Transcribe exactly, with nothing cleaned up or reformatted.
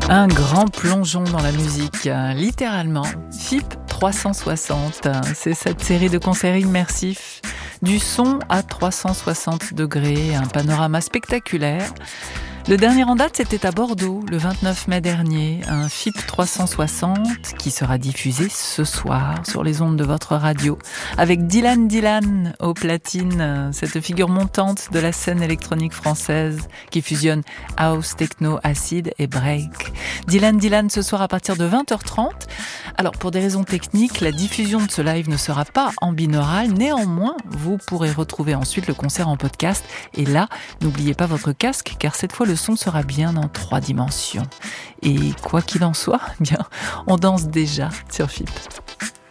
Un grand plongeon dans la musique, littéralement. F I P trois cent soixante, c'est cette série de concerts immersifs, du son à trois cent soixante degrés, un panorama spectaculaire. Le dernier en date, c'était à Bordeaux, le vingt-neuf mai dernier, un F I P trois cent soixante qui sera diffusé ce soir sur les ondes de votre radio, avec Dylan Dylan aux platines, cette figure montante de la scène électronique française qui fusionne house, techno, acid et break. Dylan Dylan ce soir à partir de vingt heures trente. Alors pour des raisons techniques, la diffusion de ce live ne sera pas en binaural, néanmoins vous pourrez retrouver ensuite le concert en podcast et là, n'oubliez pas votre casque car cette fois le son sera bien en trois dimensions. Et quoi qu'il en soit, bien, on danse déjà sur F I P.